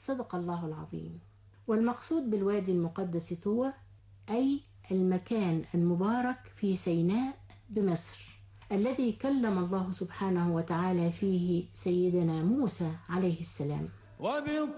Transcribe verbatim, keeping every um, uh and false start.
صدق الله العظيم. والمقصود بالوادي المقدس طوى أي المكان المبارك في سيناء بمصر، الذي كلم الله سبحانه وتعالى فيه سيدنا موسى عليه السلام.